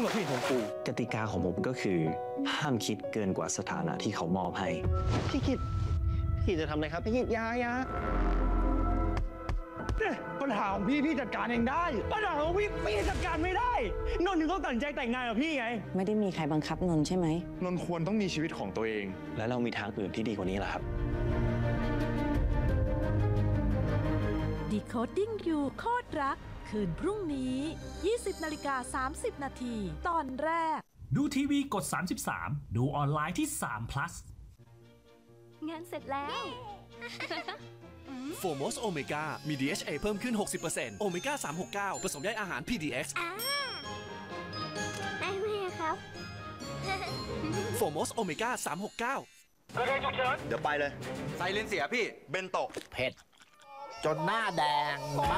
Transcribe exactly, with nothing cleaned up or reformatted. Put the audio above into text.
ก็ผิดของกูกติกาของผมก็คือห้ามคิดเกินกว่าสถานะที่เขามอบให้พี่กิตพี่กิตจะทำอะไรครับพี่กิตยายาปัญหาของพี่พี่จัดการเองได้ปัญหาของพี่พี่จัดการไม่ได้นนท์ถึงต้องตัดใจแต่งงานกับพี่ไงไม่ได้มีใครบังคับนนท์ใช่ไหมนนท์ควรต้องมีชีวิตของตัวเองแล้วเรามีทางอื่นที่ดีกว่านี้เหรอครับ Decoding You โคตรรักคืนพรุ่งนี้ ยี่สิบนาฬิกาสามสิบนาทีตอนแรกดูทีวีกดสามสิบสามดูออนไลน์ที่สาม plus งานเสร็จแล้วโฟมอสโอเมก้ามี ดี เอช เอ เพิ่มขึ้น หกสิบเปอร์เซ็นต์ โอเมก้าสามหกเก้าผสมใยอาหาร พี ดี เอ็กซ์อ่าได้ไหมครับโฟมอสโอเมก้าสามหกเก้าเดี๋ยวไปเลยไซเลนเสียพี่เบนโตะเผ็ดจนหน้าแดงม